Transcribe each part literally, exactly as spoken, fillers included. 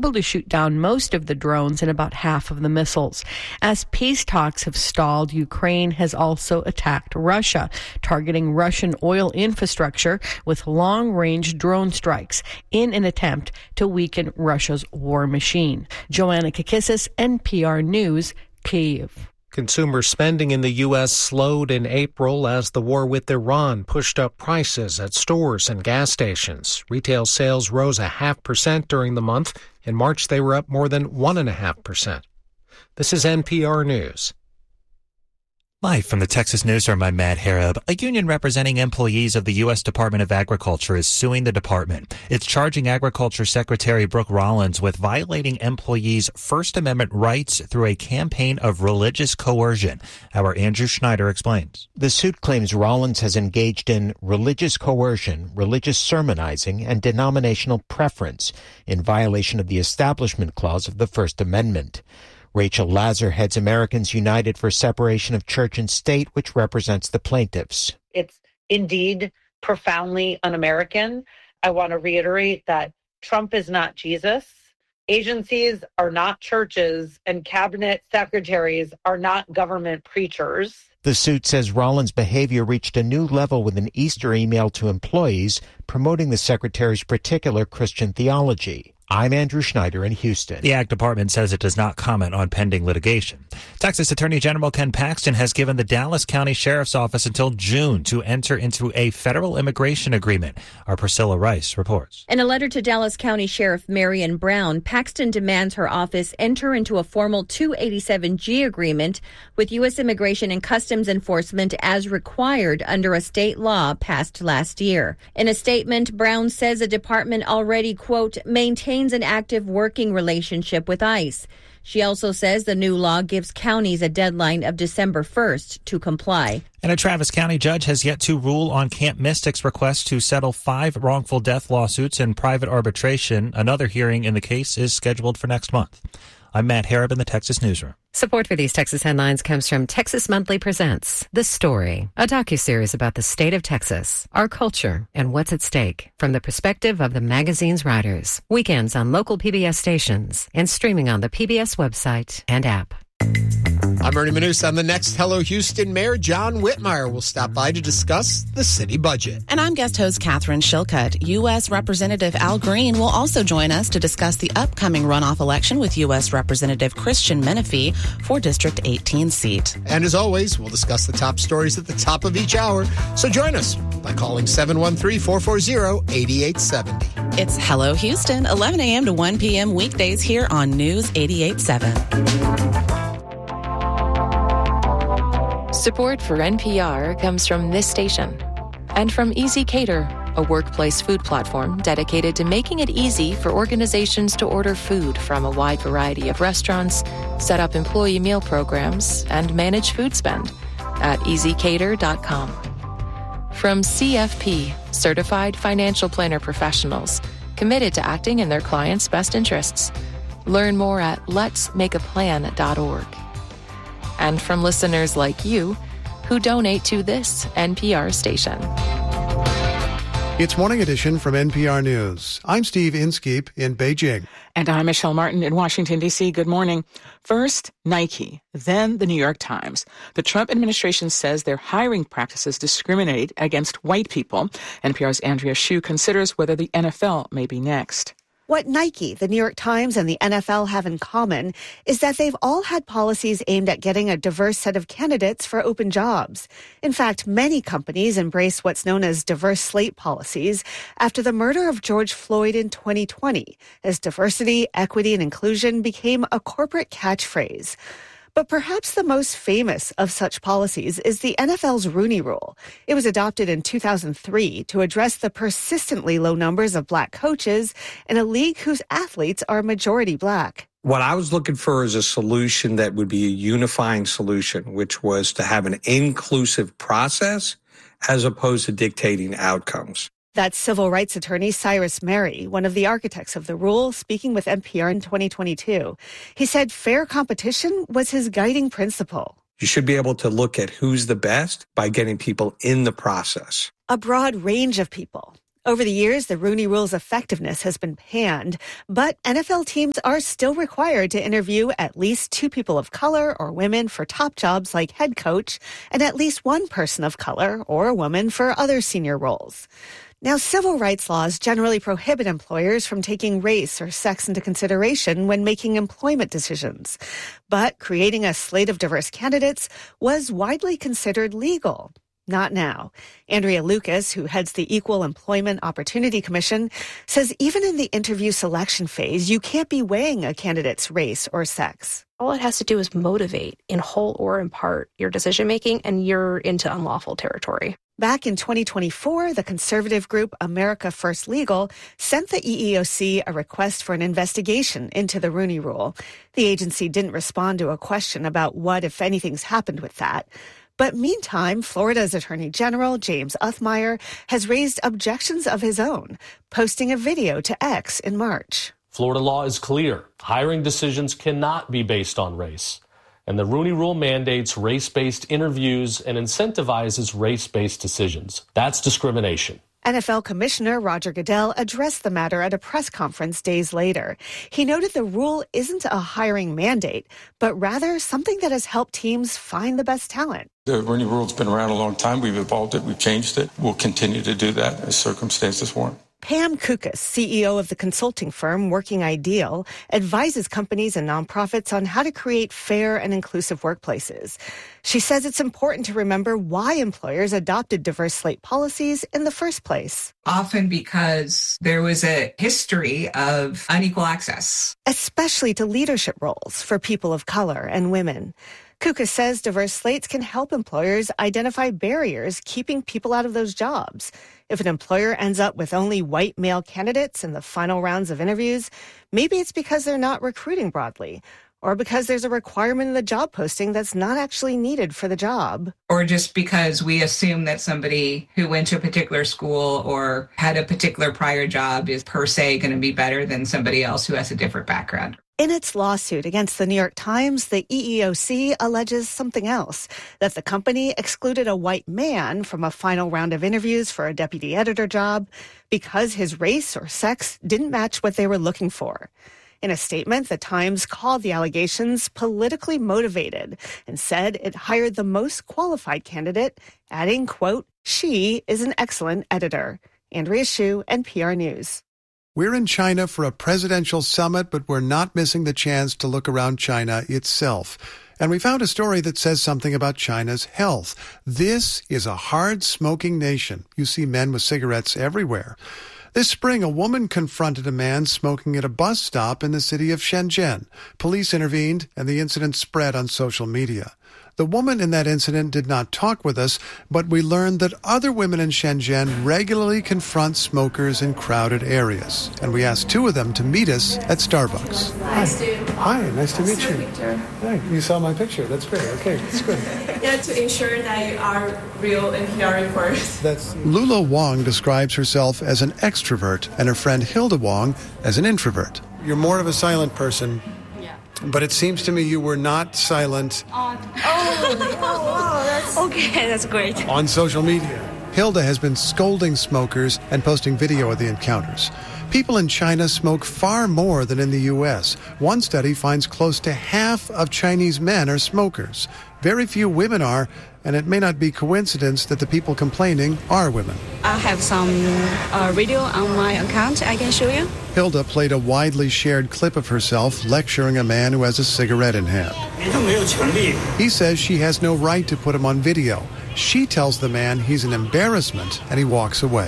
able to shoot down most of the drones and about half of the missiles. As peace talks have stalled, Ukraine has also attacked Russia, targeting Russian oil infrastructure with long-range drone strikes in an attempt to weaken Russia's war machine. Joanna Kakissis, N P R News, Kyiv. Consumer spending in the U S slowed in April as the war with Iran pushed up prices at stores and gas stations. Retail sales rose a half percent during the month. In March, they were up more than one and a half percent. This is N P R News. Live from the Texas Newsroom, I'm Matt Harab. A union representing employees of the U S Department of Agriculture is suing the department. It's charging Agriculture Secretary Brooke Rollins with violating employees' First Amendment rights through a campaign of religious coercion. Our Andrew Schneider explains. The suit claims Rollins has engaged in religious coercion, religious sermonizing, and denominational preference in violation of the Establishment Clause of the First Amendment. Rachel Lazar heads Americans United for Separation of Church and State, which represents the plaintiffs. It's indeed profoundly un-American. I want to reiterate that Trump is not Jesus. Agencies are not churches, and cabinet secretaries are not government preachers. The suit says Rollins' behavior reached a new level with an Easter email to employees promoting the secretary's particular Christian theology. I'm Andrew Schneider in Houston. The Ag Department says it does not comment on pending litigation. Texas Attorney General Ken Paxton has given the Dallas County Sheriff's Office until June to enter into a federal immigration agreement. Our Priscilla Rice reports. In a letter to Dallas County Sheriff Marion Brown, Paxton demands her office enter into a formal two eighty-seven G agreement with U S Immigration and Customs Enforcement as required under a state law passed last year. In a statement, Brown says the department already, quote, maintains an active working relationship with ICE. She also says the new law gives counties a deadline of December first to comply. And a Travis County judge has yet to rule on Camp Mystic's request to settle five wrongful death lawsuits in private arbitration. Another hearing in the case is scheduled for next month. I'm Matt Harab in the Texas Newsroom. Support for these Texas headlines comes from Texas Monthly Presents The Story, a docuseries about the state of Texas, our culture, and what's at stake from the perspective of the magazine's writers. Weekends on local P B S stations and streaming on the P B S website and app. I'm Ernie Manus. On the next Hello Houston, Mayor John Whitmire will stop by to discuss the city budget. And I'm guest host Catherine Shilcutt. U S. Representative Al Green will also join us to discuss the upcoming runoff election with U S. Representative Christian Menifee for District eighteen seat. And as always, we'll discuss the top stories at the top of each hour. So join us by calling seven one three, four four zero, eight eight seven zero. It's Hello Houston, eleven a.m. to one p.m. weekdays here on News eighty-eight point seven. Support for N P R comes from this station and from Easy Cater, a workplace food platform dedicated to making it easy for organizations to order food from a wide variety of restaurants, set up employee meal programs, and manage food spend at easy cater dot com. From C F P, Certified Financial Planner Professionals, committed to acting in their clients' best interests. Learn more at lets make a plan dot org. And from listeners like you who donate to this N P R station. It's Morning Edition from N P R News. I'm Steve Inskeep in Beijing. And I'm Michelle Martin in Washington, D C. Good morning. First, Nike, then the New York Times. The Trump administration says their hiring practices discriminate against white people. N P R's Andrea Hsu considers whether the N F L may be next. What Nike, the New York Times, and the N F L have in common is that they've all had policies aimed at getting a diverse set of candidates for open jobs. In fact, many companies embrace what's known as diverse slate policies after the murder of George Floyd in twenty twenty, as diversity, equity, and inclusion became a corporate catchphrase. But perhaps the most famous of such policies is the N F L's Rooney Rule. It was adopted in two thousand three to address the persistently low numbers of black coaches in a league whose athletes are majority black. What I was looking for is a solution that would be a unifying solution, which was to have an inclusive process as opposed to dictating outcomes. That's civil rights attorney Cyrus Mary, one of the architects of the rule, speaking with N P R in twenty twenty-two. He said fair competition was his guiding principle. You should be able to look at who's the best by getting people in the process. A broad range of people. Over the years, the Rooney Rule's effectiveness has been panned, but N F L teams are still required to interview at least two people of color or women for top jobs like head coach, and at least one person of color or a woman for other senior roles. Now, civil rights laws generally prohibit employers from taking race or sex into consideration when making employment decisions. But creating a slate of diverse candidates was widely considered legal. Not now. Andrea Lucas, who heads the Equal Employment Opportunity Commission, says even in the interview selection phase, you can't be weighing a candidate's race or sex. All it has to do is motivate, in whole or in part, your decision-making, and you're into unlawful territory. Back in twenty twenty-four, the conservative group America First Legal sent the E E O C a request for an investigation into the Rooney Rule. The agency didn't respond to a question about what, if anything's happened with that. But meantime, Florida's Attorney General James Uthmire has raised objections of his own, posting a video to X in March. Florida law is clear. Hiring decisions cannot be based on race. And the Rooney Rule mandates race-based interviews and incentivizes race-based decisions. That's discrimination. N F L Commissioner Roger Goodell addressed the matter at a press conference days later. He noted the rule isn't a hiring mandate, but rather something that has helped teams find the best talent. The Rooney Rule's been around a long time. We've evolved it. We've changed it. We'll continue to do that as circumstances warrant. Pam Kukas, C E O of the consulting firm Working Ideal, advises companies and nonprofits on how to create fair and inclusive workplaces. She says it's important to remember why employers adopted diverse slate policies in the first place. Often because there was a history of unequal access, especially to leadership roles for people of color and women. Kukas says diverse slates can help employers identify barriers keeping people out of those jobs. If an employer ends up with only white male candidates in the final rounds of interviews, maybe it's because they're not recruiting broadly, or because there's a requirement in the job posting that's not actually needed for the job. Or just because we assume that somebody who went to a particular school or had a particular prior job is per se going to be better than somebody else who has a different background. In its lawsuit against the New York Times, the E E O C alleges something else, that the company excluded a white man from a final round of interviews for a deputy editor job because his race or sex didn't match what they were looking for. In a statement, the Times called the allegations politically motivated and said it hired the most qualified candidate, adding, quote, "She is an excellent editor." Andrea Hsu, N P R News. We're in China for a presidential summit, but we're not missing the chance to look around China itself. And we found a story that says something about China's health. This is a hard-smoking nation. You see men with cigarettes everywhere. This spring, a woman confronted a man smoking at a bus stop in the city of Shenzhen. Police intervened, and the incident spread on social media. The woman in that incident did not talk with us, but we learned that other women in Shenzhen regularly confront smokers in crowded areas. And we asked two of them to meet us at Starbucks. Nice to Hi, nice to meet you. Picture. Hi, you saw my picture. That's great. Okay, that's good. Yeah, to ensure that you are real N P R reporters. That's Lula Wong describes herself as an extrovert and her friend Hilda Wong as an introvert. You're more of a silent person. But it seems to me you were not silent. On. Oh, oh, wow, that's okay. That's great. On social media. Hilda has been scolding smokers and posting video of the encounters. People in China smoke far more than in the U S. One study finds close to half of Chinese men are smokers. Very few women are, and it may not be coincidence that the people complaining are women. I have some uh, video on my account I can show you. Hilda played a widely shared clip of herself lecturing a man who has a cigarette in hand. He says she has no right to put him on video. She tells the man he's an embarrassment, and he walks away.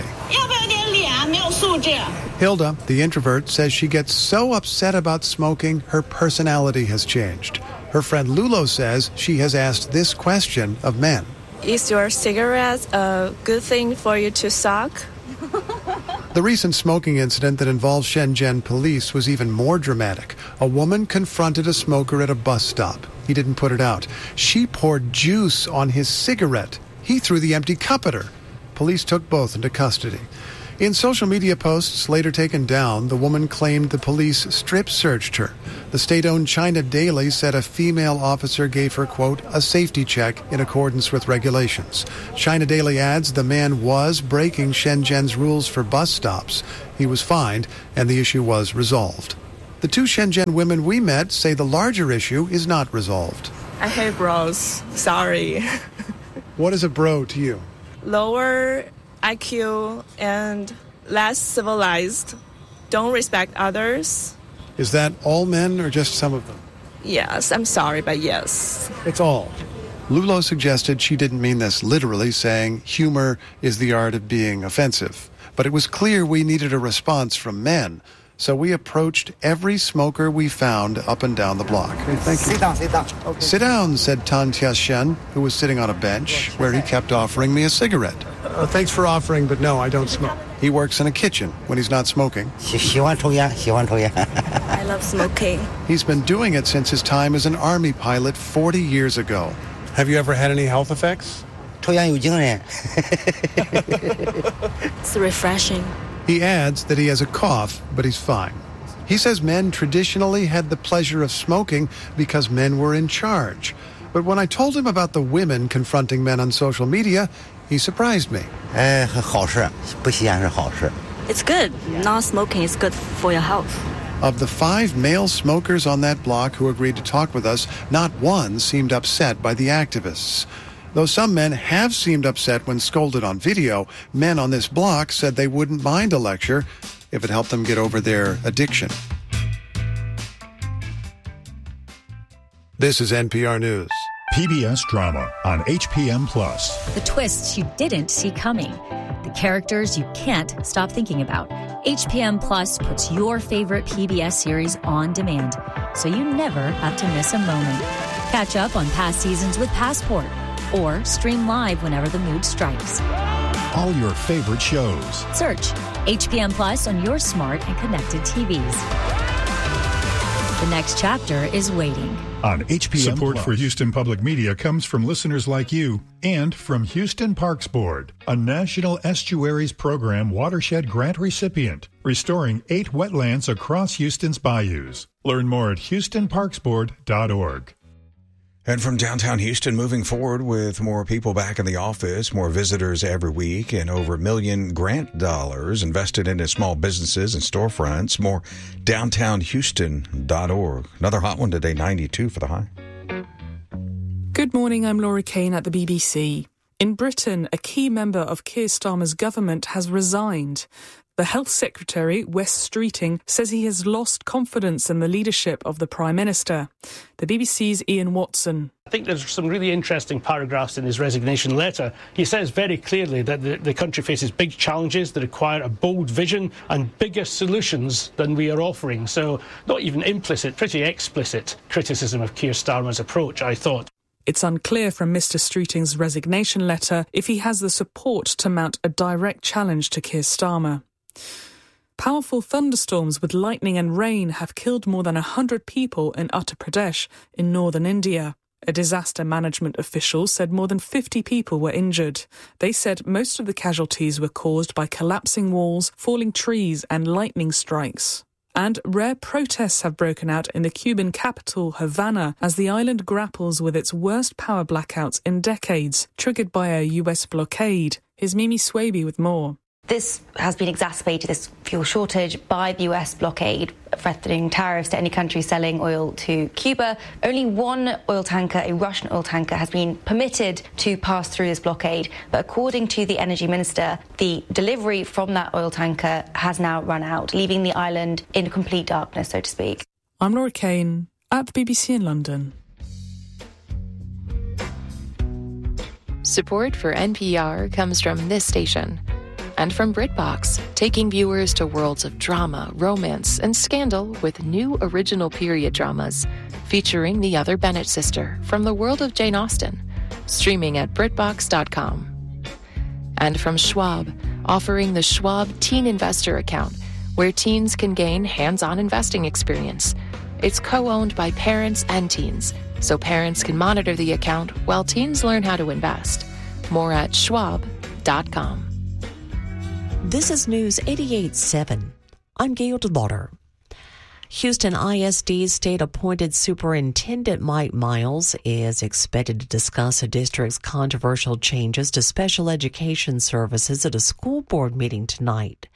Hilda, the introvert, says she gets so upset about smoking, her personality has changed. Her friend Lulo says she has asked this question of men. Is your cigarette a good thing for you to suck? The recent smoking incident that involved Shenzhen police was even more dramatic. A woman confronted a smoker at a bus stop. He didn't put it out. She poured juice on his cigarette. He threw the empty cup at her. Police took both into custody. In social media posts later taken down, the woman claimed the police strip searched her. The state-owned China Daily said a female officer gave her, quote, a safety check in accordance with regulations. China Daily adds the man was breaking Shenzhen's rules for bus stops. He was fined, and the issue was resolved. The two Shenzhen women we met say the larger issue is not resolved. I hate bros. Sorry. What is a bro to you? Lower I Q and less civilized. Don't respect others. Is that all men or just some of them? Yes, I'm sorry, but yes. It's all. Lulo suggested she didn't mean this literally, saying humor is the art of being offensive. But it was clear we needed a response from men. So we approached every smoker we found up and down the block. Okay, thank you. Sit down, sit down. Okay. Sit down, said Tan Tia-shen, who was sitting on a bench where he kept offering me a cigarette. Uh, thanks for offering, but no, I don't smoke. He works in a kitchen when he's not smoking. I love smoking. He's been doing it since his time as an army pilot forty years ago. Have you ever had any health effects? It's refreshing. He adds that he has a cough, but he's fine. He says men traditionally had the pleasure of smoking because men were in charge. But when I told him about the women confronting men on social media, he surprised me. It's good. Not smoking is good for your health. Of the five male smokers on that block who agreed to talk with us, not one seemed upset by the activists. Though some men have seemed upset when scolded on video, men on this block said they wouldn't mind a lecture if it helped them get over their addiction. This is N P R News. P B S drama on H P M Plus. The twists you didn't see coming. The characters you can't stop thinking about. H P M Plus puts your favorite P B S series on demand, so you never have to miss a moment. Catch up on past seasons with Passport, or stream live whenever the mood strikes. All your favorite shows. Search H P M Plus on your smart and connected T Vs. The next chapter is waiting. On H P M Support Plus. For Houston Public Media comes from listeners like you and from Houston Parks Board, a National Estuaries Program watershed grant recipient, restoring eight wetlands across Houston's bayous. Learn more at houston parks board dot org. And from downtown Houston, moving forward with more people back in the office, more visitors every week, and over a million grant dollars invested into small businesses and storefronts. More downtown houston dot org. Another hot one today, ninety-two for the high. Good morning, I'm Laura Kane at the B B C. In Britain, a key member of Keir Starmer's government has resigned. The Health Secretary, Wes Streeting, says he has lost confidence in the leadership of the Prime Minister. The B B C's Ian Watson. I think there's some really interesting paragraphs in his resignation letter. He says very clearly that the, the country faces big challenges that require a bold vision and bigger solutions than we are offering. So not even implicit, pretty explicit criticism of Keir Starmer's approach, I thought. It's unclear from Mr Streeting's resignation letter if he has the support to mount a direct challenge to Keir Starmer. Powerful thunderstorms with lightning and rain have killed more than one hundred people in Uttar Pradesh in northern India. A disaster management official said more than fifty people were injured. They said most of the casualties were caused by collapsing walls, falling trees and lightning strikes. And rare protests have broken out in the Cuban capital, Havana, as the island grapples with its worst power blackouts in decades, triggered by a U S blockade. Here's Mimi Swaby with more. This has been exacerbated, this fuel shortage, by the U S blockade, threatening tariffs to any country selling oil to Cuba. Only one oil tanker, a Russian oil tanker, has been permitted to pass through this blockade. But according to the energy minister, the delivery from that oil tanker has now run out, leaving the island in complete darkness, so to speak. I'm Laura Kane at the B B C in London. Support for N P R comes from this station. And from BritBox, taking viewers to worlds of drama, romance, and scandal with new original period dramas featuring the other Bennett sister from the world of Jane Austen, streaming at brit box dot com. And from Schwab, offering the Schwab Teen Investor Account, where teens can gain hands-on investing experience. It's co-owned by parents and teens, so parents can monitor the account while teens learn how to invest. More at schwab dot com. This is News eighty-eight point seven. I'm Gail DeLauder. Houston I S D state-appointed Superintendent Mike Miles is expected to discuss the district's controversial changes to special education services at a school board meeting tonight.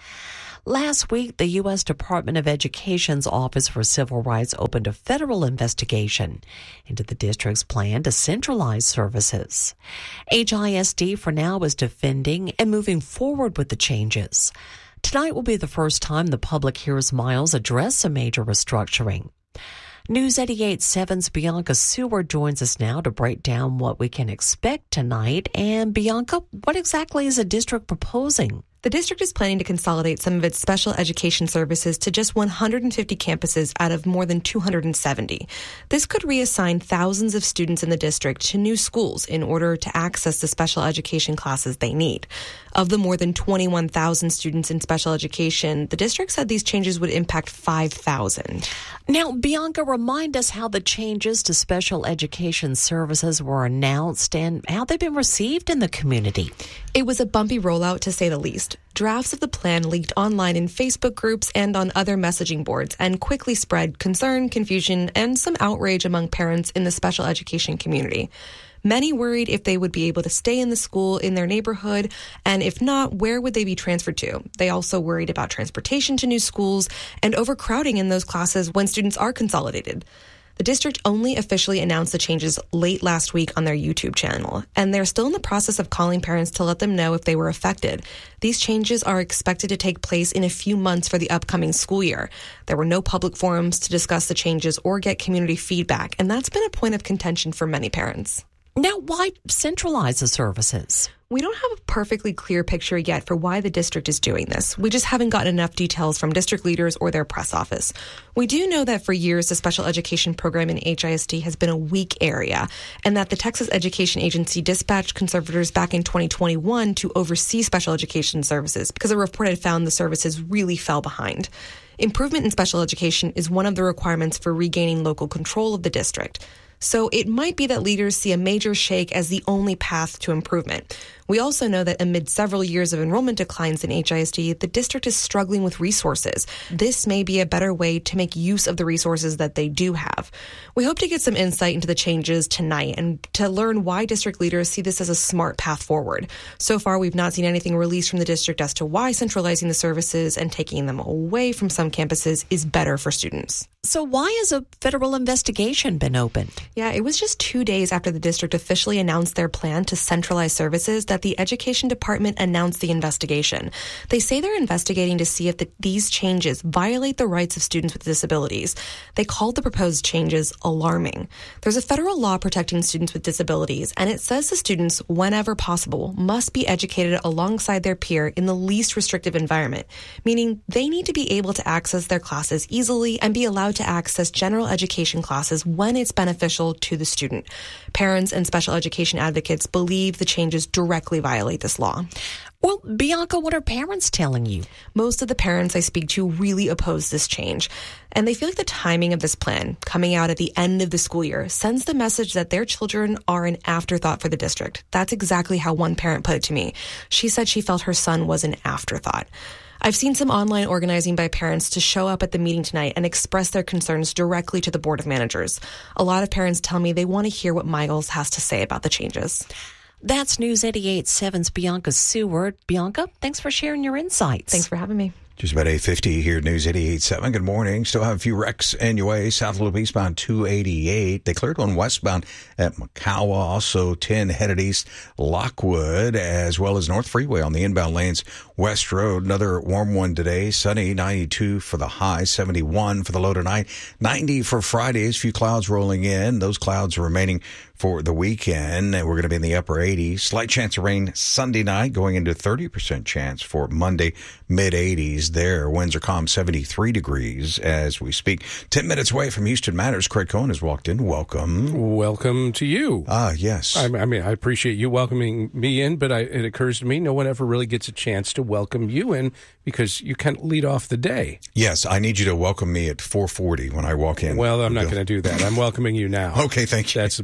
Last week, the U S Department of Education's Office for Civil Rights opened a federal investigation into the district's plan to centralize services. H I S D for now is defending and moving forward with the changes. Tonight will be the first time the public hears Miles address a major restructuring. News eighty-eight point seven's Bianca Seward joins us now to break down what we can expect tonight. And Bianca, what exactly is the district proposing? The district is planning to consolidate some of its special education services to just one hundred fifty campuses out of more than two hundred seventy. This could reassign thousands of students in the district to new schools in order to access the special education classes they need. Of the more than twenty-one thousand students in special education, the district said these changes would impact five thousand. Now, Bianca, remind us how the changes to special education services were announced and how they've been received in the community. It was a bumpy rollout, to say the least. Drafts of the plan leaked online in Facebook groups and on other messaging boards and quickly spread concern, confusion, and some outrage among parents in the special education community. Many worried if they would be able to stay in the school in their neighborhood, and if not, where would they be transferred to? They also worried about transportation to new schools and overcrowding in those classes when students are consolidated. The district only officially announced the changes late last week on their YouTube channel, and they're still in the process of calling parents to let them know if they were affected. These changes are expected to take place in a few months for the upcoming school year. There were no public forums to discuss the changes or get community feedback, and that's been a point of contention for many parents. Now, why centralize the services? We don't have a perfectly clear picture yet for why the district is doing this. We just haven't gotten enough details from district leaders or their press office. We do know that for years, the special education program in H I S D has been a weak area, and that the Texas Education Agency dispatched conservators back in twenty twenty-one to oversee special education services because a report had found the services really fell behind. Improvement in special education is one of the requirements for regaining local control of the district. So it might be that leaders see a major shake as the only path to improvement. We also know that amid several years of enrollment declines in H I S D, the district is struggling with resources. This may be a better way to make use of the resources that they do have. We hope to get some insight into the changes tonight and to learn why district leaders see this as a smart path forward. So far, we've not seen anything released from the district as to why centralizing the services and taking them away from some campuses is better for students. So why has a federal investigation been opened? Yeah, it was just two days after the district officially announced their plan to centralize services that the Education Department announced the investigation. They say they're investigating to see if the, these changes violate the rights of students with disabilities. They called the proposed changes alarming. There's a federal law protecting students with disabilities, and it says the students, whenever possible, must be educated alongside their peer in the least restrictive environment, meaning they need to be able to access their classes easily and be allowed to access general education classes when it's beneficial to the student. Parents and special education advocates believe the changes directly violate this law. Well, Bianca, what are parents telling you? Most of the parents I speak to really oppose this change, and they feel like the timing of this plan, coming out at the end of the school year, sends the message that their children are an afterthought for the district. That's exactly how one parent put it to me. She said she felt her son was an afterthought. I've seen some online organizing by parents to show up at the meeting tonight and express their concerns directly to the Board of Managers. A lot of parents tell me they want to hear what Miles has to say about the changes. That's News eighty-eight point seven's Bianca Seward. Bianca, thanks for sharing your insights. Thanks for having me. Just about eight fifty here at News eighty-eight point seven. Good morning. Still have a few wrecks in your way. South Loop eastbound two eighty-eight. They cleared one westbound at McCowa. Also ten headed east Lockwood, as well as North Freeway on the inbound lanes. West Road, another warm one today. Sunny, ninety-two for the high, seventy-one for the low tonight. ninety for Fridays. Few clouds rolling in. Those clouds are remaining for the weekend. We're going to be in the upper eighties. Slight chance of rain Sunday night, going into thirty percent chance for Monday, mid eighties there. Winds are calm, seventy-three degrees as we speak. Ten minutes away from Houston Matters, Craig Cohen has walked in. Welcome. Welcome to you. Ah, yes. I, I mean, I appreciate you welcoming me in, but I, it occurs to me no one ever really gets a chance to welcome you in because you can't lead off the day. Yes, I need you to welcome me at four forty when I walk in. Well, I'm not going to do that. I'm welcoming you now. Okay, thank you. That's the best you're going to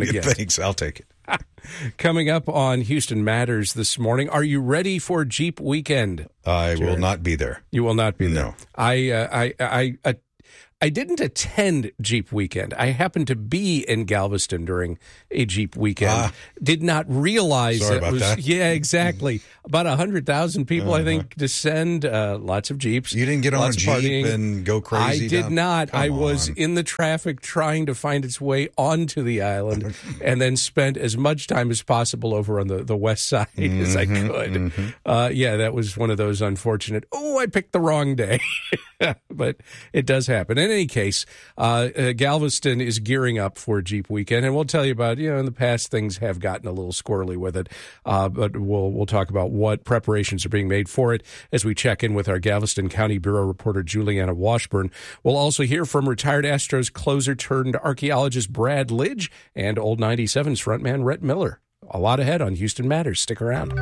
to get. Thanks. I'll take it. Coming up on Houston Matters this morning, are you ready for Jeep Weekend? I Jared? will not be there. You will not be there. No. I, uh, I, I, I, I didn't attend Jeep Weekend. I happened to be in Galveston during a Jeep Weekend. Ah, Did not realize sorry it about was. that. Yeah, exactly. About a hundred thousand people, uh-huh. I think, descend. Uh, lots of Jeeps. You didn't get on a Jeep partying. and go crazy. I did down? not. Come I was on. in the traffic trying to find its way onto the island, and then spent as much time as possible over on the, the west side mm-hmm, as I could. Mm-hmm. Uh, yeah, that was one of those unfortunate. Oh, I picked the wrong day, but it does happen. In any case, uh, uh, Galveston is gearing up for Jeep Weekend, and we'll tell you about. You know, in the past things have gotten a little squirrely with it, uh, but we'll we'll talk about what preparations are being made for it as we check in with our Galveston County Bureau reporter Juliana Washburn. We'll also hear from retired Astros closer turned archaeologist Brad Lidge and Old ninety-seven's frontman Rhett Miller. A lot ahead on Houston Matters. Stick around.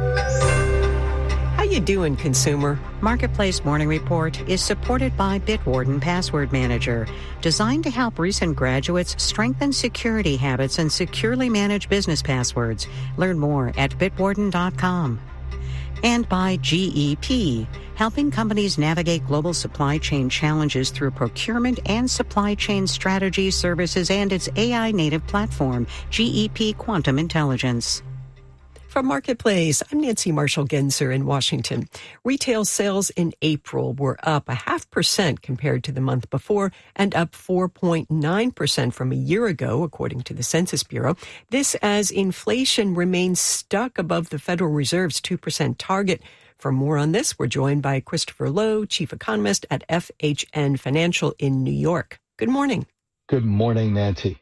How you doing, consumer? Marketplace Morning Report is supported by Bitwarden Password Manager, designed to help recent graduates strengthen security habits and securely manage business passwords. Learn more at bitwarden dot com. And by G E P, helping companies navigate global supply chain challenges through procurement and supply chain strategy services and its A I-native platform, G E P Quantum Intelligence. From Marketplace, I'm Nancy Marshall-Genzer in Washington. Retail sales in April were up a half percent compared to the month before and up four point nine percent from a year ago, according to the Census Bureau. This as inflation remains stuck above the Federal Reserve's two percent target. For more on this, we're joined by Christopher Lowe, chief economist at F H N Financial in New York. Good morning. Good morning, Nancy.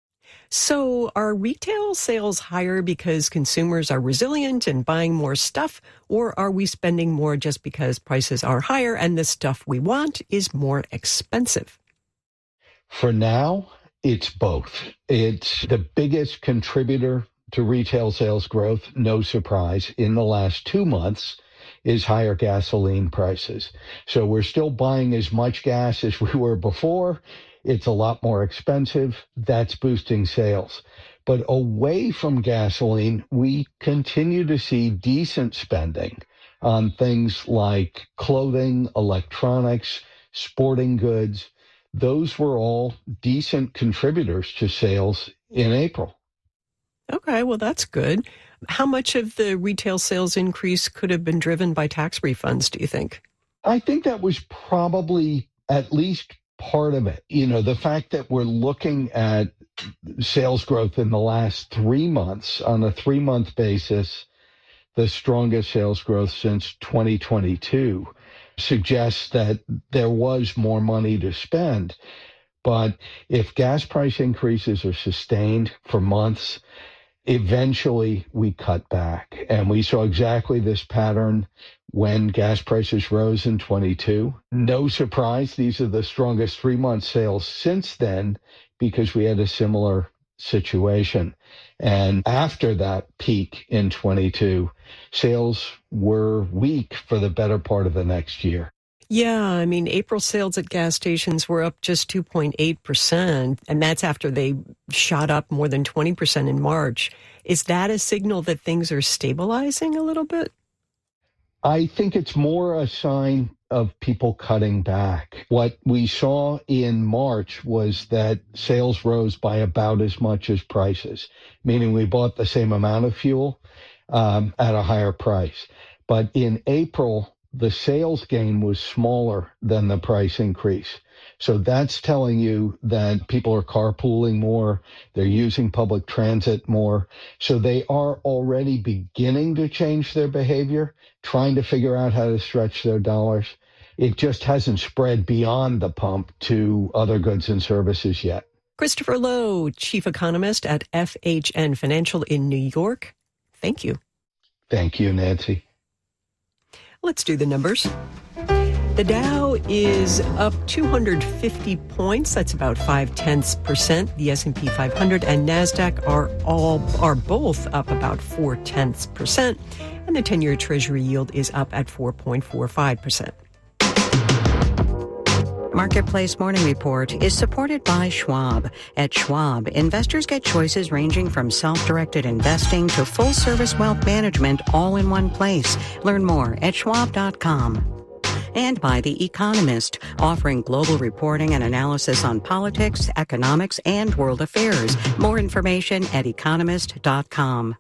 So are retail sales higher because consumers are resilient and buying more stuff, or are we spending more just because prices are higher and the stuff we want is more expensive? For now, it's both. It's the biggest contributor to retail sales growth, no surprise, in the last two months is higher gasoline prices. So we're still buying as much gas as we were before. It's a lot more expensive. That's boosting sales. But away from gasoline, we continue to see decent spending on things like clothing, electronics, sporting goods. Those were all decent contributors to sales in April. Okay, well, that's good. How much of the retail sales increase could have been driven by tax refunds, do you think? I think that was probably at least part of it. You know, the fact that we're looking at sales growth in the last three months on a three-month basis, the strongest sales growth since twenty twenty-two, suggests that there was more money to spend. But if gas price increases are sustained for months, eventually we cut back. And we saw exactly this pattern when gas prices rose in twenty-two. No surprise, these are the strongest three-month sales since then because we had a similar situation. And after that peak in twenty-two, sales were weak for the better part of the next year. Yeah, I mean, April sales at gas stations were up just two point eight percent, and that's after they shot up more than twenty percent in March. Is that a signal that things are stabilizing a little bit? I think it's more a sign of people cutting back. What we saw in March was that sales rose by about as much as prices, meaning we bought the same amount of fuel um, at a higher price. But in April, the sales gain was smaller than the price increase. So that's telling you that people are carpooling more, they're using public transit more. So they are already beginning to change their behavior, trying to figure out how to stretch their dollars. It just hasn't spread beyond the pump to other goods and services yet. Christopher Lowe, chief economist at F H N Financial in New York. Thank you. Thank you, Nancy. Let's do the numbers. The Dow is up two hundred fifty points. That's about five tenths percent. The S and P five hundred and NASDAQ are all are both up about four tenths percent. And the ten-year Treasury yield is up at four point four five percent. Marketplace Morning Report is supported by Schwab. At Schwab, investors get choices ranging from self-directed investing to full-service wealth management all in one place. Learn more at schwab dot com. And by The Economist, offering global reporting and analysis on politics, economics, and world affairs. More information at economist dot com.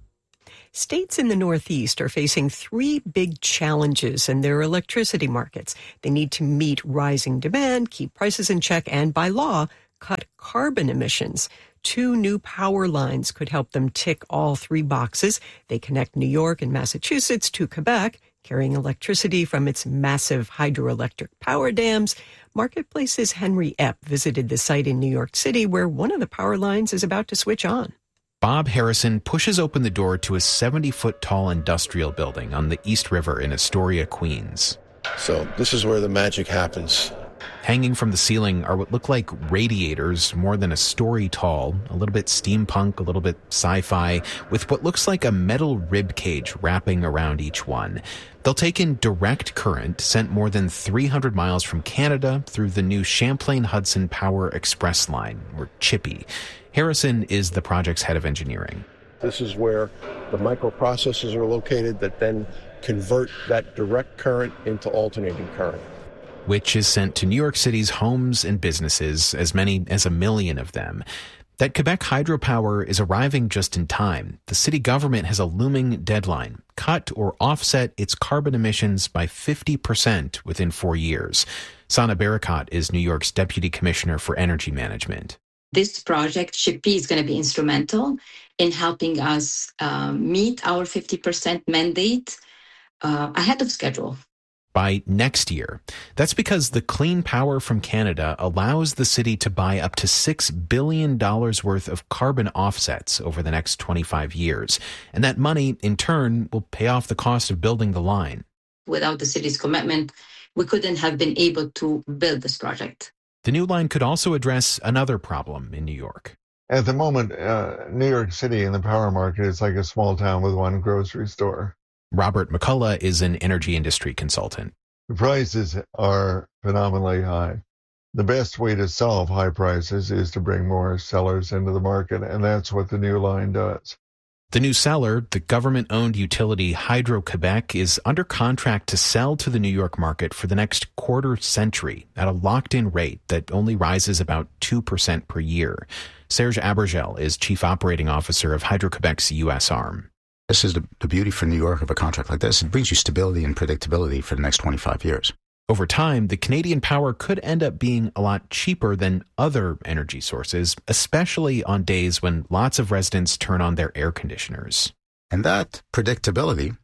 States in the Northeast are facing three big challenges in their electricity markets. They need to meet rising demand, keep prices in check, and by law, cut carbon emissions. Two new power lines could help them tick all three boxes. They connect New York and Massachusetts to Quebec, carrying electricity from its massive hydroelectric power dams. Marketplace's Henry Epp visited the site in New York City where one of the power lines is about to switch on. Bob Harrison pushes open the door to a seventy-foot-tall industrial building on the East River in Astoria, Queens. So this is where the magic happens. Hanging from the ceiling are what look like radiators more than a story tall, a little bit steampunk, a little bit sci-fi, with what looks like a metal rib cage wrapping around each one. They'll take in direct current sent more than three hundred miles from Canada through the new Champlain Hudson Power Express Line, or CHIPPY. Harrison is the project's head of engineering. This is where the microprocessors are located that then convert that direct current into alternating current, which is sent to New York City's homes and businesses, as many as a million of them. That Quebec hydropower is arriving just in time. The city government has a looming deadline: cut or offset its carbon emissions by fifty percent within four years. Sana Barakat is New York's Deputy Commissioner for Energy Management. This project, CHIPPY, is going to be instrumental in helping us uh, meet our fifty percent mandate uh, ahead of schedule. By next year. That's because the clean power from Canada allows the city to buy up to six billion dollars worth of carbon offsets over the next twenty-five years. And that money, in turn, will pay off the cost of building the line. Without the city's commitment, we couldn't have been able to build this project. The new line could also address another problem in New York. At the moment, uh, New York City in the power market is like a small town with one grocery store. Robert McCullough is an energy industry consultant. The prices are phenomenally high. The best way to solve high prices is to bring more sellers into the market, and that's what the new line does. The new seller, the government-owned utility Hydro-Quebec, is under contract to sell to the New York market for the next quarter century at a locked-in rate that only rises about two percent per year. Serge Abergel is Chief Operating Officer of Hydro-Quebec's U S arm. This is the, the beauty for New York of a contract like this. It brings you stability and predictability for the next twenty-five years. Over time, the Canadian power could end up being a lot cheaper than other energy sources, especially on days when lots of residents turn on their air conditioners. And that predictability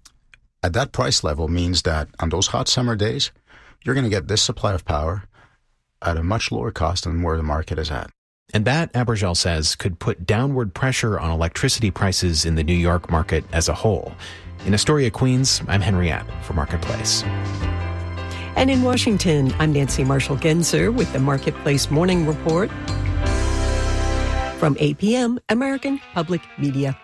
at that price level means that on those hot summer days, you're going to get this supply of power at a much lower cost than where the market is at. And that, Abergel says, could put downward pressure on electricity prices in the New York market as a whole. In Astoria, Queens, I'm Henry App for Marketplace. And in Washington, I'm Nancy Marshall-Genzer with the Marketplace Morning Report from A P M, American Public Media.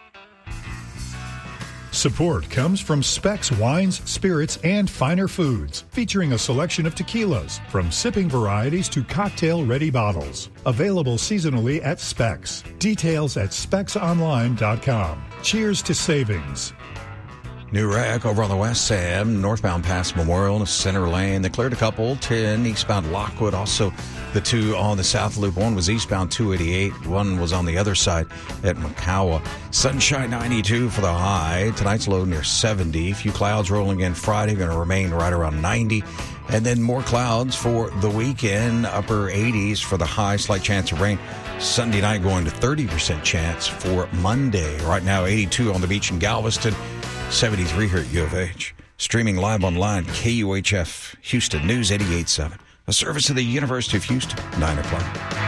Support comes from Specs Wines, Spirits, and Finer Foods, featuring a selection of tequilas, from sipping varieties to cocktail-ready bottles. Available seasonally at Specs. Details at specs online dot com. Cheers to savings. New wreck over on the West Sam, northbound past Memorial, Center Lane. They cleared a couple, ten eastbound Lockwood. Also, the two on the South Loop. One was eastbound two eighty-eight. One was on the other side at McCowa. Sunshine ninety-two for the high. Tonight's low near seventy. Few clouds rolling in Friday. Going to remain right around ninety. And then more clouds for the weekend. Upper eighties for the high. Slight chance of rain. Sunday night going to thirty percent chance for Monday. Right now, eighty-two on the beach in Galveston. seventy-three here at U of H. Streaming live online, K U H F, Houston News eighty-eight point seven. A service of the University of Houston, nine o'clock.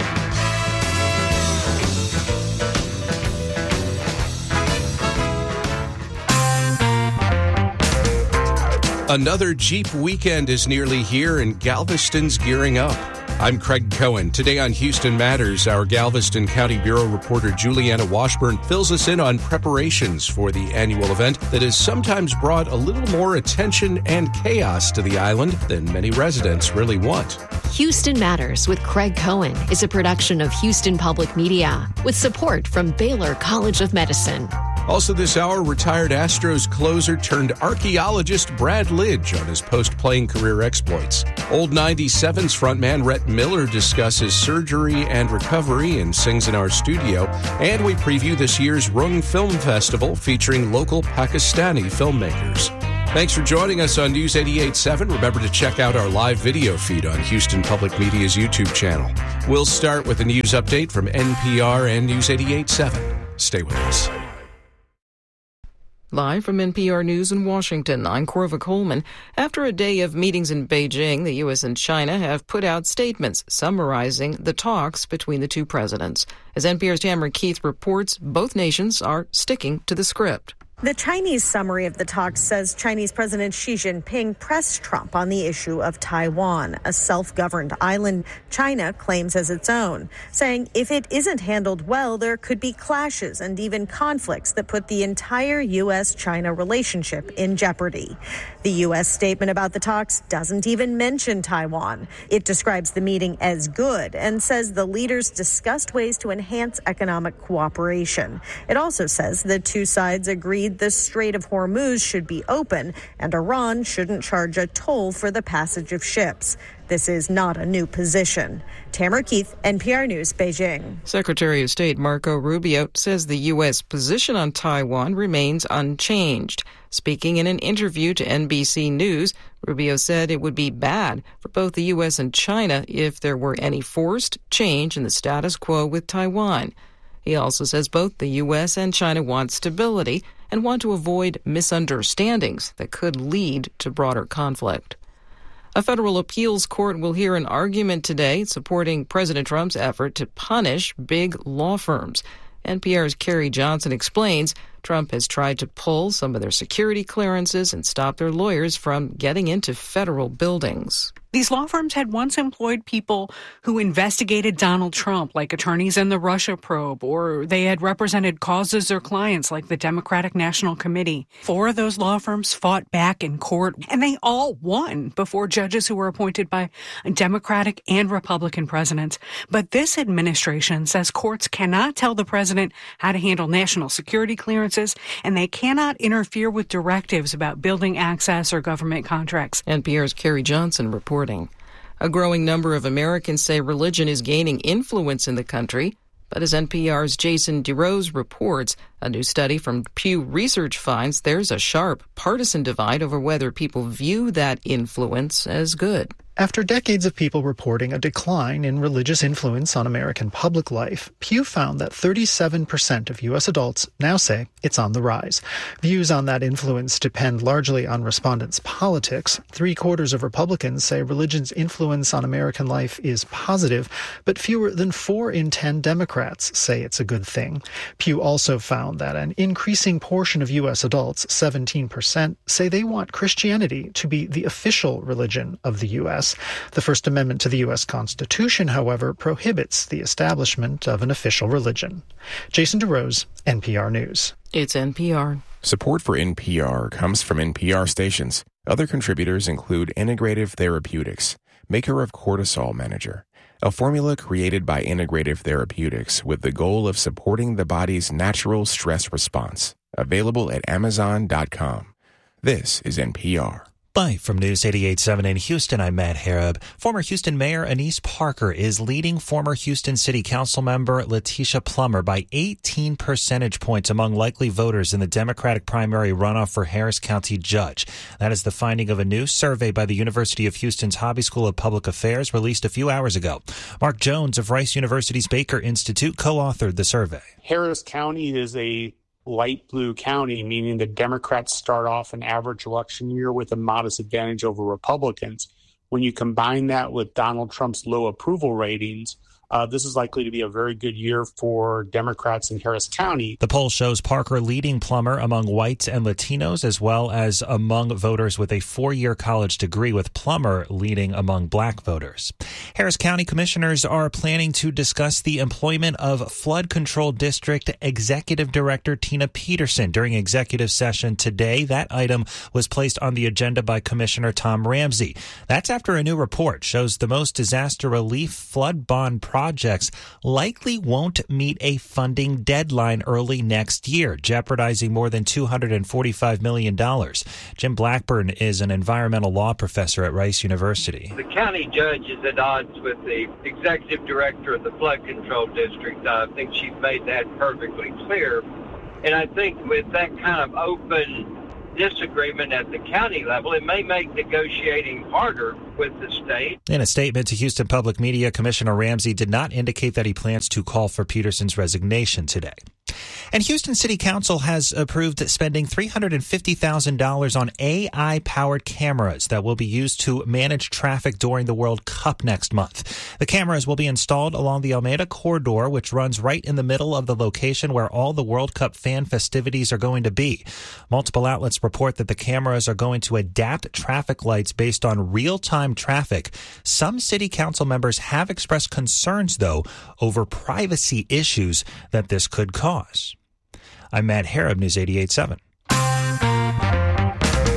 Another Jeep weekend is nearly here, and Galveston's gearing up. I'm Craig Cohen. Today on Houston Matters, our Galveston County Bureau reporter Juliana Washburn fills us in on preparations for the annual event that has sometimes brought a little more attention and chaos to the island than many residents really want. Houston Matters with Craig Cohen is a production of Houston Public Media with support from Baylor College of Medicine. Also this hour, retired Astros closer turned archaeologist Brad Lidge on his post-playing career exploits. Old ninety-sevens frontman Rhett Miller discusses surgery and recovery and sings in our studio. And we preview this year's Rung Film Festival featuring local Pakistani filmmakers. Thanks for joining us on News eighty-eight point seven. Remember to check out our live video feed on Houston Public Media's YouTube channel. We'll start with a news update from N P R and News eighty-eight point seven. Stay with us. Live from N P R News in Washington, I'm Corva Coleman. After a day of meetings in Beijing, the U S and China have put out statements summarizing the talks between the two presidents. As N P R's Tamara Keith reports, both nations are sticking to the script. The Chinese summary of the talks says Chinese President Xi Jinping pressed Trump on the issue of Taiwan, a self-governed island China claims as its own, saying if it isn't handled well, there could be clashes and even conflicts that put the entire U S China relationship in jeopardy. The U S statement about the talks doesn't even mention Taiwan. It describes the meeting as good and says the leaders discussed ways to enhance economic cooperation. It also says the two sides agreed the Strait of Hormuz should be open and Iran shouldn't charge a toll for the passage of ships. This is not a new position. Tamara Keith, N P R News, Beijing. Secretary of State Marco Rubio says the U S position on Taiwan remains unchanged. Speaking in an interview to N B C News, Rubio said it would be bad for both the U S and China if there were any forced change in the status quo with Taiwan. He also says both the U S and China want stability and want to avoid misunderstandings that could lead to broader conflict. A federal appeals court will hear an argument today supporting President Trump's effort to punish big law firms. N P R's Carrie Johnson explains Trump has tried to pull some of their security clearances and stop their lawyers from getting into federal buildings. These law firms had once employed people who investigated Donald Trump, like attorneys in the Russia probe, or they had represented causes or clients like the Democratic National Committee. Four of those law firms fought back in court, and they all won before judges who were appointed by Democratic and Republican presidents. But this administration says courts cannot tell the president how to handle national security clearances, and they cannot interfere with directives about building access or government contracts. N P R's Carrie Johnson reports. A growing number of Americans say religion is gaining influence in the country. But as N P R's Jason DeRose reports, a new study from Pew Research finds there's a sharp partisan divide over whether people view that influence as good. After decades of people reporting a decline in religious influence on American public life, Pew found that thirty-seven percent of U S adults now say it's on the rise. Views on that influence depend largely on respondents' politics. Three quarters of Republicans say religion's influence on American life is positive, but fewer than four in ten Democrats say it's a good thing. Pew also found that an increasing portion of U S adults, seventeen percent, say they want Christianity to be the official religion of the U S. The First Amendment to the U S Constitution, however, prohibits the establishment of an official religion. Jason DeRose, N P R News. It's N P R. Support for N P R comes from N P R stations. Other contributors include Integrative Therapeutics, maker of Cortisol Manager, a formula created by Integrative Therapeutics with the goal of supporting the body's natural stress response. Available at amazon dot com. This is N P R. Live from News eighty-eight point seven in Houston, I'm Matt Harab. Former Houston Mayor Annise Parker is leading former Houston City Council member Letitia Plummer by eighteen percentage points among likely voters in the Democratic primary runoff for Harris County Judge. That is the finding of a new survey by the University of Houston's Hobby School of Public Affairs released a few hours ago. Mark Jones of Rice University's Baker Institute co-authored the survey. Harris County is a light blue county, meaning the Democrats start off an average election year with a modest advantage over Republicans. When you combine that with Donald Trump's low approval ratings, uh, this is likely to be a very good year for Democrats in Harris County. The poll shows Parker leading Plummer among whites and Latinos, as well as among voters with a four-year college degree, with Plummer leading among black voters. Harris County commissioners are planning to discuss the employment of Flood Control District Executive Director Tina Peterson during executive session today. That item was placed on the agenda by Commissioner Tom Ramsey. That's after a new report shows the most disaster relief flood bond projects likely won't meet a funding deadline early next year, jeopardizing more than two hundred forty-five million dollars. Jim Blackburn is an environmental law professor at Rice University. The county judge is at odds with the executive director of the Flood Control District. I think she's made that perfectly clear. And I think with that kind of open disagreement at the county level, it may make negotiating harder with the state. In a statement to Houston Public Media, Commissioner Ramsey did not indicate that he plans to call for Peterson's resignation today. And Houston City Council has approved spending three hundred fifty thousand dollars on A I-powered cameras that will be used to manage traffic during the World Cup next month. The cameras will be installed along the Alameda Corridor, which runs right in the middle of the location where all the World Cup fan festivities are going to be. Multiple outlets report that the cameras are going to adapt traffic lights based on real-time traffic. Some city council members have expressed concerns, though, over privacy issues that this could cause. I'm Matt Harrod, News eighty-eight point seven.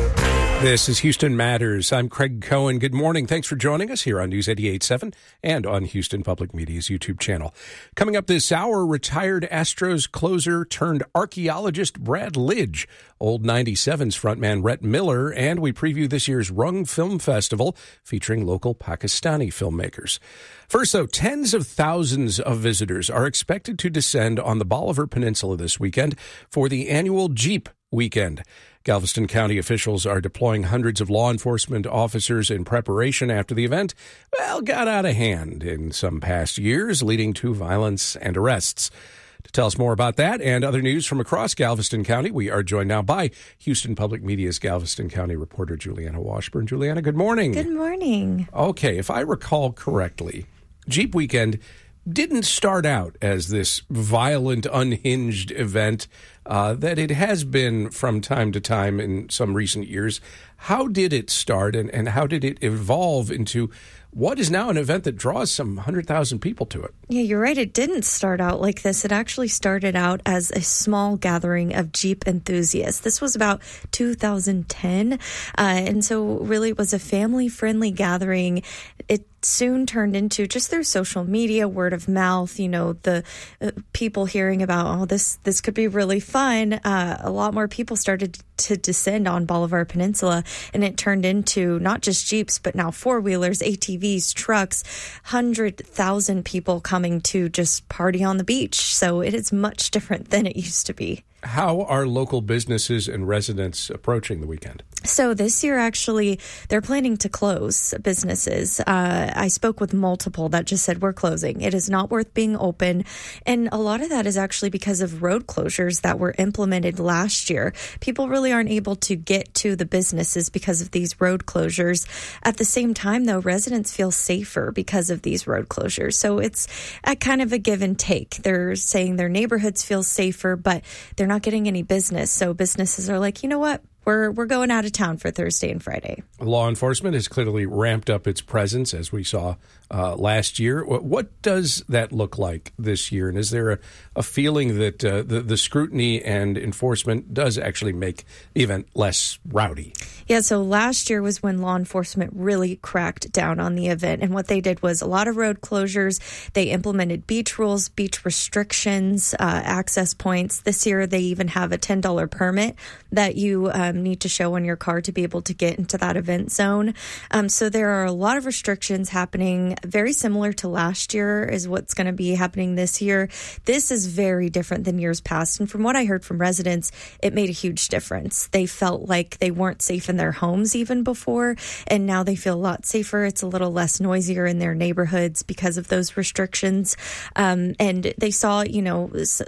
This is Houston Matters. I'm Craig Cohen. Good morning. Thanks for joining us here on News eighty-eight point seven and on Houston Public Media's YouTube channel. Coming up this hour, retired Astros closer turned archaeologist Brad Lidge, Old ninety-seven's frontman Rhett Miller, and we preview this year's Rung Film Festival featuring local Pakistani filmmakers. First, though, tens of thousands of visitors are expected to descend on the Bolivar Peninsula this weekend for the annual Jeep Weekend. Galveston County officials are deploying hundreds of law enforcement officers in preparation after the event, well, got out of hand in some past years, leading to violence and arrests. To tell us more about that and other news from across Galveston County, we are joined now by Houston Public Media's Galveston County reporter Juliana Washburn. Juliana, good morning. Good morning. Okay, if I recall correctly, Jeep Weekend didn't start out as this violent, unhinged event uh, that it has been from time to time in some recent years. How did it start, and, and how did it evolve into what is now an event that draws some one hundred thousand people to it? Yeah, you're right. It didn't start out like this. It actually started out as a small gathering of Jeep enthusiasts. This was about two thousand ten, uh, and so really it was a family-friendly gathering. It soon turned into, just through social media, word of mouth, you know, the uh, people hearing about, oh, this this could be really fun. Uh, a lot more people started to descend on Bolivar Peninsula, and it turned into not just Jeeps, but now four-wheelers, A T Vs, trucks, one hundred thousand people coming to just party on the beach. So it is much different than it used to be. How are local businesses and residents approaching the weekend? So this year, actually, they're planning to close businesses. Uh, I spoke with multiple that just said, we're closing. It is not worth being open. And a lot of that is actually because of road closures that were implemented last year. People really aren't able to get to the businesses because of these road closures. At the same time, though, residents feel safer because of these road closures. So it's a kind of a give and take. They're saying their neighborhoods feel safer, but they're not getting any business. So businesses are like, you know what? We're we're going out of town for Thursday and Friday. Law enforcement has clearly ramped up its presence, as we saw uh, last year. What, what does that look like this year? And is there a, a feeling that uh, the, the scrutiny and enforcement does actually make the event less rowdy? Yeah, so last year was when law enforcement really cracked down on the event. And what they did was a lot of road closures. They implemented beach rules, beach restrictions, uh, access points. This year, they even have a ten dollars permit that you um, need to show on your car to be able to get into that event zone. Um, so there are a lot of restrictions happening. Very similar to last year is what's going to be happening this year. This is very different than years past. And from what I heard from residents, it made a huge difference. They felt like they weren't safe in in their homes even before, and now they feel a lot safer. It's a little less noisier in their neighborhoods because of those restrictions. Um, and they saw, you know,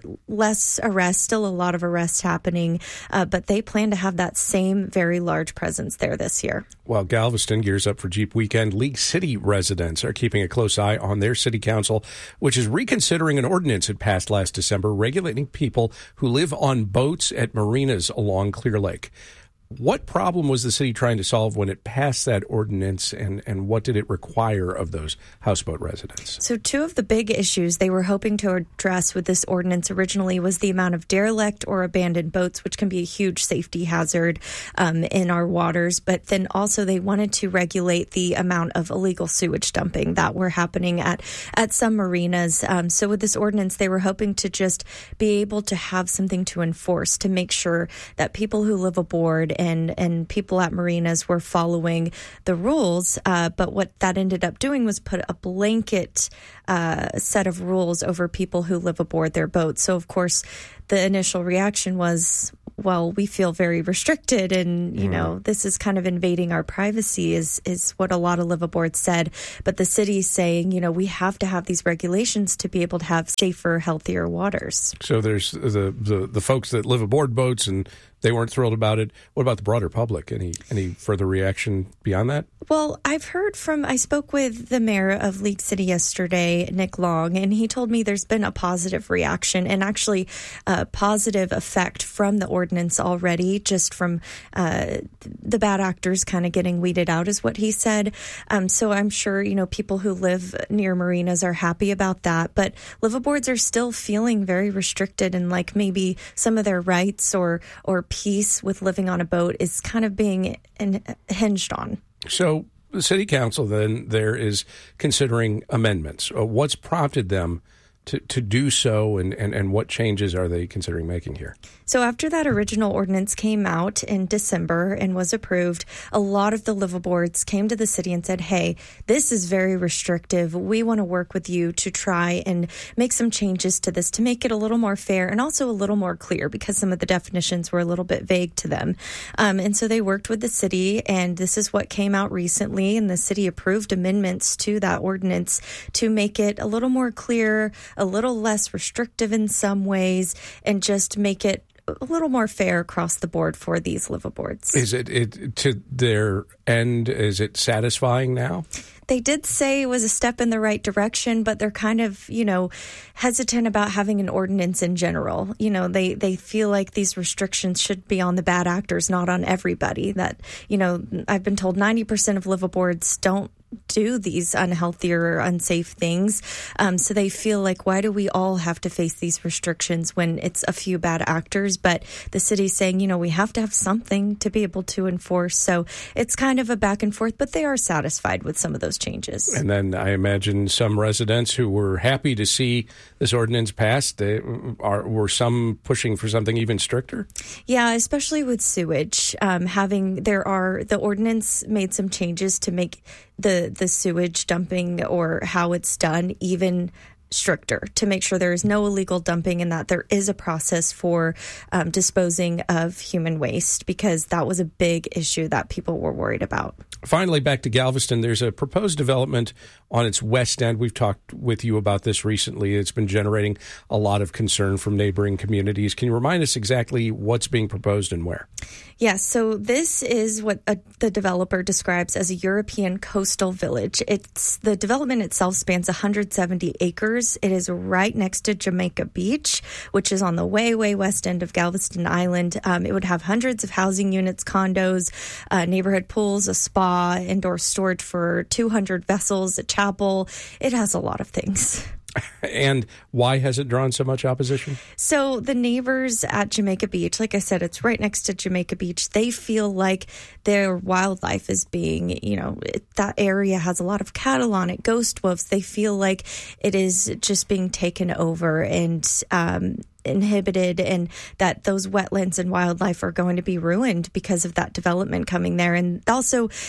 less arrests, still a lot of arrests happening, uh, but they plan to have that same very large presence there this year. While Galveston gears up for Jeep Weekend, League City residents are keeping a close eye on their city council, which is reconsidering an ordinance it passed last December regulating people who live on boats at marinas along Clear Lake. What problem was the city trying to solve when it passed that ordinance, and, and what did it require of those houseboat residents? So two of the big issues they were hoping to address with this ordinance originally was the amount of derelict or abandoned boats, which can be a huge safety hazard um, in our waters. But then also they wanted to regulate the amount of illegal sewage dumping that were happening at, at some marinas. Um, so with this ordinance, they were hoping to just be able to have something to enforce to make sure that people who live aboard and and people at marinas were following the rules. Uh, but what that ended up doing was put a blanket uh, set of rules over people who live aboard their boats. So, of course, the initial reaction was, well, we feel very restricted and, you mm. know, this is kind of invading our privacy is, is what a lot of live aboard said. But the city's saying, you know, we have to have these regulations to be able to have safer, healthier waters. So there's the, the, the folks that live aboard boats and they weren't thrilled about it. What about the broader public? Any any further reaction beyond that? Well, I've heard from, I spoke with the mayor of League City yesterday, Nick Long, and he told me there's been a positive reaction and actually a positive effect from the ordinance already, just from uh, the bad actors kind of getting weeded out is what he said. Um, so I'm sure, you know, people who live near marinas are happy about that, but liveaboards are still feeling very restricted and like maybe some of their rights or, or peace with living on a boat is kind of being in, hinged on. So the city council then there is considering amendments. Uh, what's prompted them to, to do so, and, and, and what changes are they considering making here? So after that original ordinance came out in December and was approved, a lot of the liveaboards came to the city and said, hey, this is very restrictive. We want to work with you to try and make some changes to this to make it a little more fair and also a little more clear because some of the definitions were a little bit vague to them. Um, and so they worked with the city, and this is what came out recently, and the city approved amendments to that ordinance to make it a little more clear, a little less restrictive in some ways, and just make it a little more fair across the board for these liveaboards. Is it, it to their end, is it satisfying now? They did say it was a step in the right direction, but they're kind of, you know, hesitant about having an ordinance in general. You know, they, they feel like these restrictions should be on the bad actors, not on everybody. That, you know, I've been told ninety percent of liveaboards don't do these unhealthy or unsafe things. Um, so they feel like, why do we all have to face these restrictions when it's a few bad actors? But the city's saying, you know, we have to have something to be able to enforce. So it's kind of a back and forth, but they are satisfied with some of those changes. And then I imagine some residents who were happy to see this ordinance passed, they are, were some pushing for something even stricter? Yeah, especially with sewage. Um, having, there are, the ordinance made some changes to make the the sewage dumping or how it's done even stricter, to make sure there is no illegal dumping and that there is a process for um, disposing of human waste, because that was a big issue that people were worried about. Finally, back to Galveston, there's a proposed development on its west end. We've talked with you about this recently. It's been generating a lot of concern from neighboring communities. Can you remind us exactly what's being proposed and where? Yes, so this is what a, the developer describes as a European coastal village. It's the development itself spans one hundred seventy acres. It is right next to Jamaica Beach, which is on the way, way west end of Galveston Island. Um, it would have hundreds of housing units, condos, uh, neighborhood pools, a spa, indoor storage for two hundred vessels, a chapel. It has a lot of things. And why has it drawn so much opposition? So the neighbors at Jamaica Beach, like I said, it's right next to Jamaica Beach. They feel like their wildlife is being, you know, that area has a lot of cattle on it, ghost wolves. They feel like it is just being taken over and um, inhibited, and that those wetlands and wildlife are going to be ruined because of that development coming there. And also,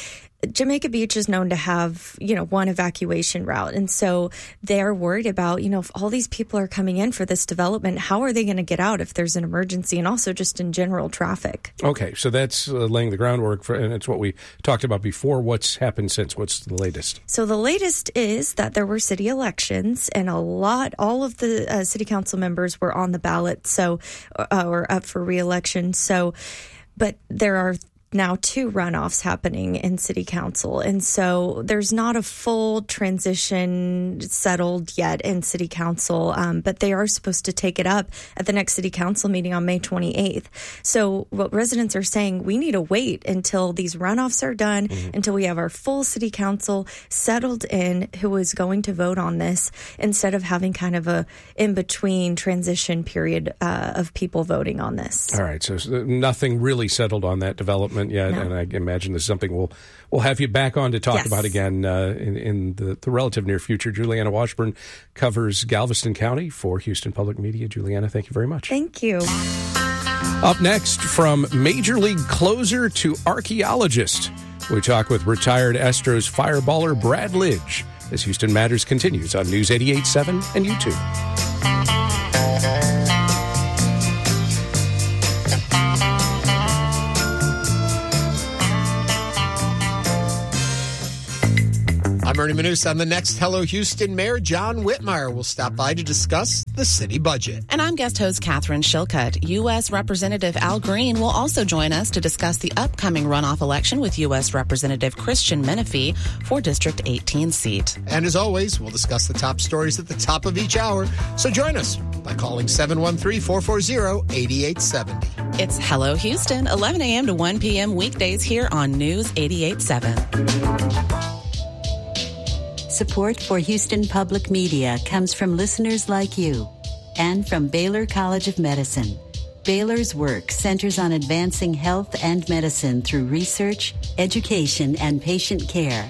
Jamaica Beach is known to have, you know, one evacuation route. And so they're worried about, you know, if all these people are coming in for this development, how are they going to get out if there's an emergency, and also just in general traffic? Okay, so that's uh, laying the groundwork for, and it's what we talked about before. What's happened since? What's the latest? So the latest is that there were city elections, and a lot, all of the uh, city council members were on the ballot, so, uh, or up for re-election. So, but there are now two runoffs happening in city council. And so there's not a full transition settled yet in city council, um, but they are supposed to take it up at the next city council meeting on May twenty-eighth. So what residents are saying, we need to wait until these runoffs are done, mm-hmm. until we have our full city council settled in who is going to vote on this, instead of having kind of a in-between transition period uh, of people voting on this. All right, so nothing really settled on that development yet, no. And I imagine this is something we'll we'll have you back on to talk yes. about again uh, in, in the, the relative near future. Juliana Washburn covers Galveston County for Houston Public Media. Juliana, thank you very much. Thank you. Up next, from Major League closer to archaeologist, we talk with retired Astros fireballer Brad Lidge as Houston Matters continues on News eighty-eight point seven and YouTube. I'm Ernie Manus. On the next Hello Houston, Mayor John Whitmire will stop by to discuss the city budget. And I'm guest host Catherine Shilcutt. U S. Representative Al Green will also join us to discuss the upcoming runoff election with U S. Representative Christian Menifee for District eighteen seat. And as always, we'll discuss the top stories at the top of each hour. So join us by calling seven one three, four four zero, eight eight seven zero. It's Hello Houston, eleven a.m. to one p.m. weekdays here on News eighty-eight point seven. Support for Houston Public Media comes from listeners like you and from Baylor College of Medicine. Baylor's work centers on advancing health and medicine through research, education, and patient care.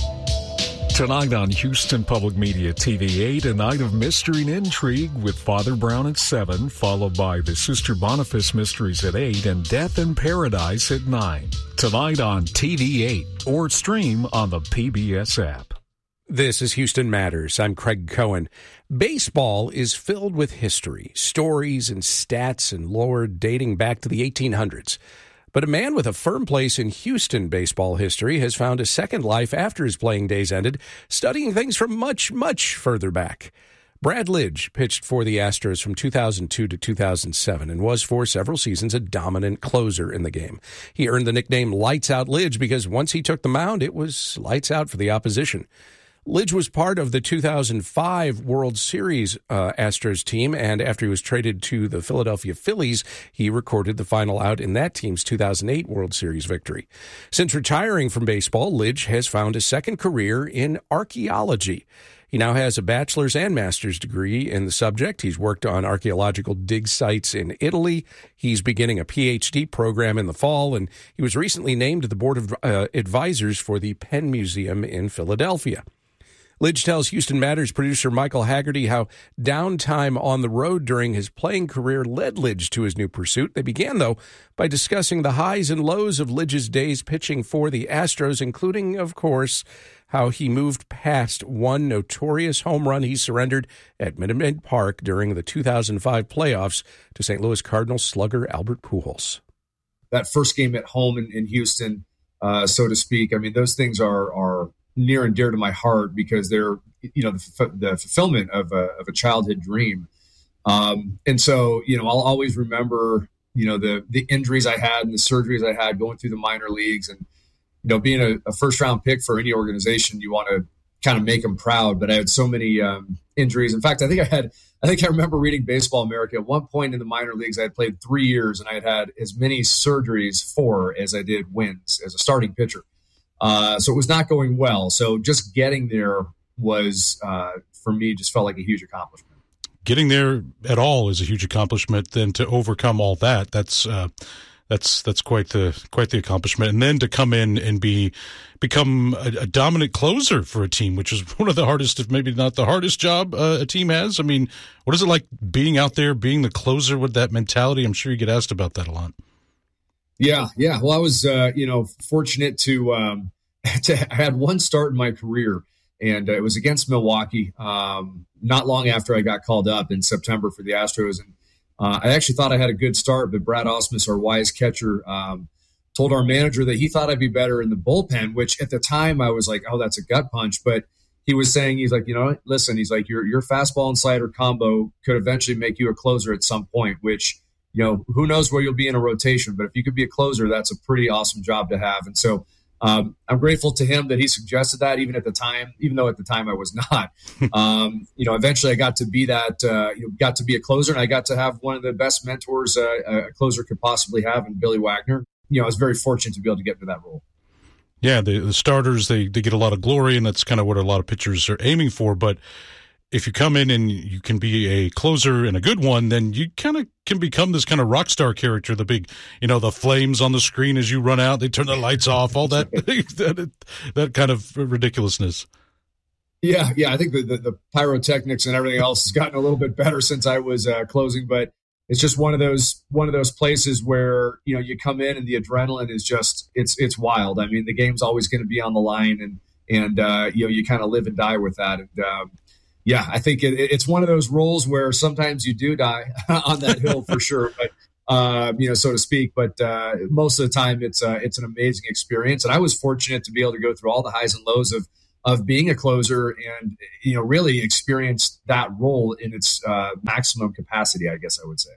Tonight on Houston Public Media T V eight, a night of mystery and intrigue with Father Brown at seven, followed by the Sister Boniface Mysteries at eight and Death in Paradise at nine. Tonight on T V eight, or stream on the P B S app. This is Houston Matters. I'm Craig Cohen. Baseball is filled with history, stories, and stats and lore dating back to the eighteen hundreds. But a man with a firm place in Houston baseball history has found a second life after his playing days ended, studying things from much, much further back. Brad Lidge pitched for the Astros from two thousand two to two thousand seven and was for several seasons a dominant closer in the game. He earned the nickname Lights Out Lidge because once he took the mound, it was lights out for the opposition. Lidge was part of the two thousand five World Series uh, Astros team, and after he was traded to the Philadelphia Phillies, he recorded the final out in that team's two thousand eight World Series victory. Since retiring from baseball, Lidge has found a second career in archaeology. He now has a bachelor's and master's degree in the subject. He's worked on archaeological dig sites in Italy. He's beginning a P H D program in the fall, and he was recently named to the board of uh, advisors for the Penn Museum in Philadelphia. Lidge tells Houston Matters producer Michael Haggerty how downtime on the road during his playing career led Lidge to his new pursuit. They began, though, by discussing the highs and lows of Lidge's days pitching for the Astros, including, of course, how he moved past one notorious home run he surrendered at Minute Maid Park during the two thousand five playoffs to Saint Louis Cardinals slugger Albert Pujols. That first game at home in, in Houston, uh, so to speak, I mean, those things are are near and dear to my heart because they're, you know, the, the fulfillment of a, of a childhood dream. Um, and so, you know, I'll always remember, you know, the, the injuries I had and the surgeries I had going through the minor leagues, and, you know, being a, a first round pick for any organization, you want to kind of make them proud. But I had so many um, injuries. In fact, I think I had, I think I remember reading Baseball America at one point in the minor leagues. I had played three years and I had had as many surgeries for as I did wins as a starting pitcher. Uh, so it was not going well. So just getting there was, uh, for me, just felt like a huge accomplishment. Getting there at all is a huge accomplishment. Then to overcome all that, that's uh, that's that's quite the quite the accomplishment. And then to come in and be become a, a dominant closer for a team, which is one of the hardest, if maybe not the hardest job uh, a team has. I mean, what is it like being out there, being the closer with that mentality? I'm sure you get asked about that a lot. Yeah, yeah. Well, I was, uh, you know, fortunate to um, I had one start in my career, and it was against Milwaukee um, not long after I got called up in September for the Astros. And uh, I actually thought I had a good start, but Brad Ausmus, our wise catcher, um, told our manager that he thought I'd be better in the bullpen, which at the time I was like, oh, that's a gut punch. But he was saying, he's like, you know, listen, he's like, your your fastball and slider combo could eventually make you a closer at some point, which, you know, who knows where you'll be in a rotation. But if you could be a closer, that's a pretty awesome job to have. And so um, I'm grateful to him that he suggested that, even at the time, even though at the time I was not. um, you know, eventually I got to be that, uh, you know, got to be a closer, and I got to have one of the best mentors uh, a closer could possibly have in Billy Wagner. You know, I was very fortunate to be able to get into that role. Yeah, the, the starters, they, they get a lot of glory, and that's kind of what a lot of pitchers are aiming for. But if you come in and you can be a closer and a good one, then you kind of can become this kind of rock star character, the big, you know, the flames on the screen as you run out, they turn the lights off, all that, that, that kind of ridiculousness. Yeah, yeah, I think the, the, the pyrotechnics and everything else has gotten a little bit better since I was uh, closing, but it's just one of those one of those places where, you know, you come in and the adrenaline is just it's it's wild. I mean, the game's always going to be on the line, and and uh, you know, you kind of live and die with that. And um, yeah, I think it, it's one of those roles where sometimes you do die on that hill for sure, but uh, you know, so to speak. But uh, most of the time, it's uh, it's an amazing experience, and I was fortunate to be able to go through all the highs and lows of of being a closer, and, you know, really experienced that role in its uh, maximum capacity, I guess I would say.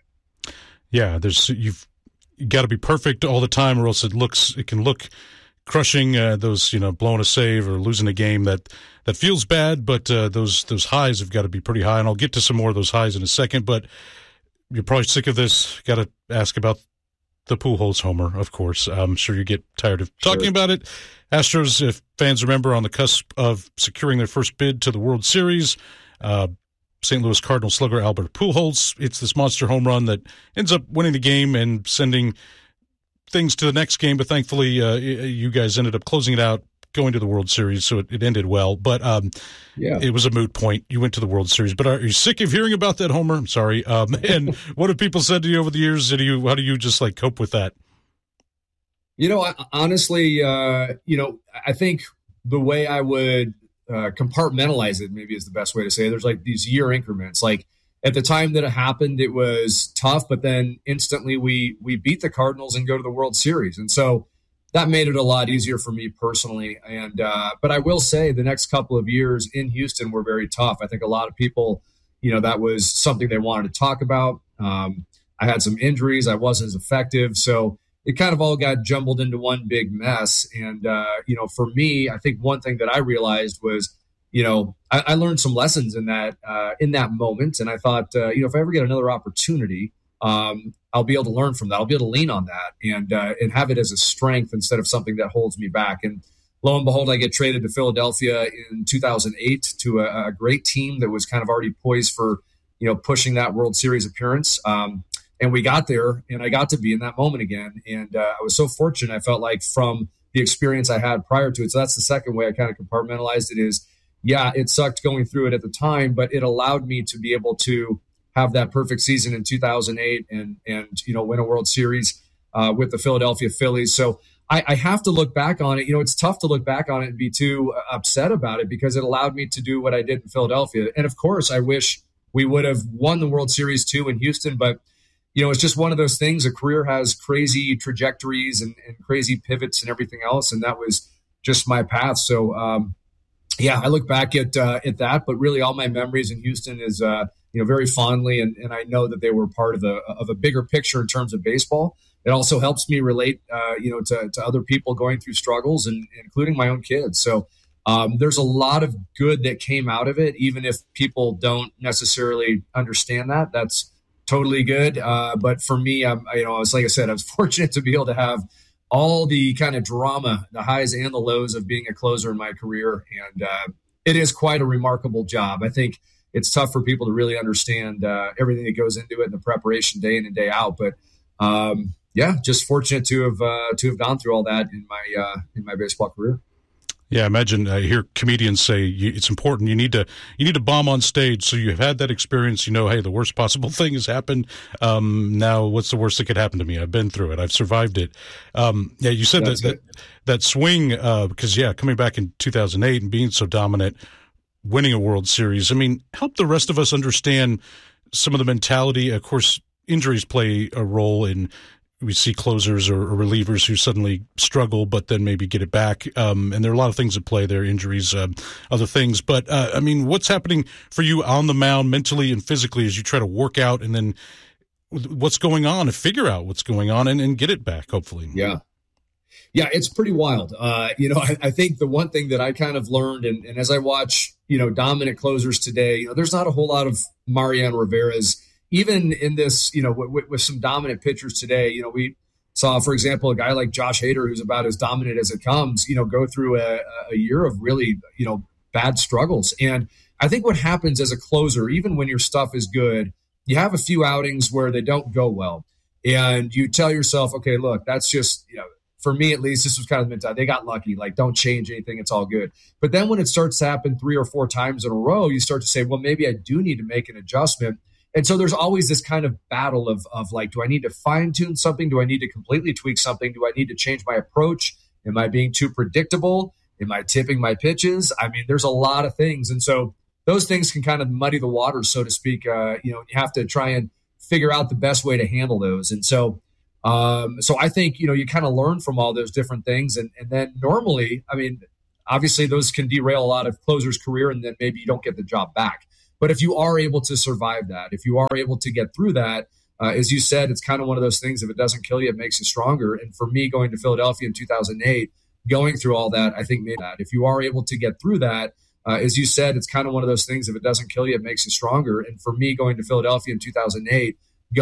Yeah, there's you've you got to be perfect all the time, or else it looks it can look crushing. Uh, those, you know, blowing a save or losing a game that that feels bad, but uh, those those highs have got to be pretty high. And I'll get to some more of those highs in a second. But you're probably sick of this. Got to ask about the Pujols homer, of course. I'm sure you get tired of talking sure. about it. Astros, if fans remember, on the cusp of securing their first bid to the World Series. Uh, Saint Louis Cardinals slugger Albert Pujols. It's this monster home run that ends up winning the game and sending things to the next game. But thankfully, uh, you guys ended up closing it out, going to the World Series, so it, it ended well. But um, yeah, it was a moot point. You went to the World Series. But are you sick of hearing about that homer? I'm sorry. Um, and what have people said to you over the years? How do you, how do you just like cope with that? You know, I, honestly, uh, you know, I think the way I would uh, compartmentalize it maybe is the best way to say it. There's like these year increments. Like at the time that it happened, it was tough, but then instantly we we beat the Cardinals and go to the World Series. And so that made it a lot easier for me personally. And uh, but I will say the next couple of years in Houston were very tough. I think a lot of people, you know, that was something they wanted to talk about. Um, I had some injuries. I wasn't as effective. So it kind of all got jumbled into one big mess. And, uh, you know, for me, I think one thing that I realized was, you know, I, I learned some lessons in that, uh, in that moment. And I thought, uh, you know, if I ever get another opportunity, um, I'll be able to learn from that. I'll be able to lean on that and, uh, and have it as a strength instead of something that holds me back. And lo and behold, I get traded to Philadelphia in two thousand eight to a, a great team that was kind of already poised for, you know, pushing that World Series appearance. Um, And we got there, and I got to be in that moment again. And uh, I was so fortunate. I felt like from the experience I had prior to it. So that's the second way I kind of compartmentalized it is, yeah, it sucked going through it at the time, but it allowed me to be able to have that perfect season in two thousand eight and, and you know, win a World Series uh, with the Philadelphia Phillies. So I, I have to look back on it. You know, it's tough to look back on it and be too upset about it because it allowed me to do what I did in Philadelphia. And, of course, I wish we would have won the World Series too in Houston, but you know, it's just one of those things. A career has crazy trajectories and, and crazy pivots and everything else. And that was just my path. So, um, yeah, I look back at uh, at that, but really all my memories in Houston is, uh, you know, very fondly. And, and I know that they were part of, a of a bigger picture in terms of baseball. It also helps me relate, uh, you know, to, to other people going through struggles and including my own kids. So um, there's a lot of good that came out of it, even if people don't necessarily understand that. That's totally good. Uh, but for me, I'm, you know, I was, like I said, I was fortunate to be able to have all the kind of drama, the highs and the lows of being a closer in my career. And uh, it is quite a remarkable job. I think it's tough for people to really understand uh, everything that goes into it and the preparation day in and day out. But um, yeah, just fortunate to have, uh, to have gone through all that in my, uh, in my baseball career. Yeah, imagine I hear comedians say you, it's important. You need to you need to bomb on stage. So you've had that experience. You know, hey, the worst possible thing has happened. Um, now, what's the worst that could happen to me? I've been through it. I've survived it. Um, yeah, you said that, that that swing uh, because yeah, coming back in two thousand eight and being so dominant, winning a World Series. I mean, help the rest of us understand some of the mentality. Of course, injuries play a role in. We see closers or, or relievers who suddenly struggle, but then maybe get it back. Um, and there are a lot of things at play there, injuries, uh, other things. But, uh, I mean, what's happening for you on the mound mentally and physically as you try to work out and then what's going on and figure out what's going on and, and get it back, hopefully? Yeah. Yeah, it's pretty wild. Uh, you know, I, I think the one thing that I kind of learned, and, and as I watch, you know, dominant closers today, you know, there's not a whole lot of Mariano Rivera's. Even in this, you know, with, with some dominant pitchers today, you know, we saw, for example, a guy like Josh Hader, who's about as dominant as it comes, you know, go through a, a year of really, you know, bad struggles. And I think what happens as a closer, even when your stuff is good, you have a few outings where they don't go well. And you tell yourself, okay, look, that's just, you know, for me at least, this was kind of the mentality. They got lucky. Like, don't change anything. It's all good. But then when it starts to happen three or four times in a row, you start to say, well, maybe I do need to make an adjustment. And so there's always this kind of battle of, of like, do I need to fine tune something? Do I need to completely tweak something? Do I need to change my approach? Am I being too predictable? Am I tipping my pitches? I mean, there's a lot of things. And so those things can kind of muddy the waters, so to speak. Uh, you know, you have to try and figure out the best way to handle those. And so, um, so I think, you know, you kind of learn from all those different things. And, and then normally, I mean, obviously those can derail a lot of closers' career and then maybe you don't get the job back. But if you are able to survive that, if you are able to get through that, uh, as you said, it's kind of one of those things. If it doesn't kill you, it makes you stronger. And for me, going to Philadelphia in two thousand eight, going through all that, I think made that. If you are able to get through that, uh, as you said, it's kind of one of those things. If it doesn't kill you, it makes you stronger. And for me, going to Philadelphia in two thousand eight,